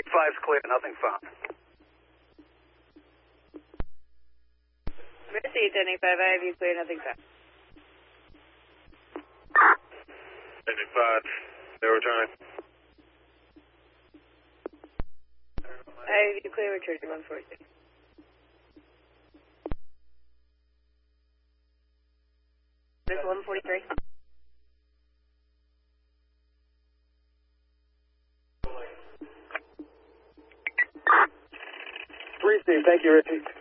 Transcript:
5's clear, nothing found. Mercy, 1085, I have you clear, nothing found. 1085, they're returning. I have you clear, return to 146. This 143. Three, Steve. Thank you, Richie.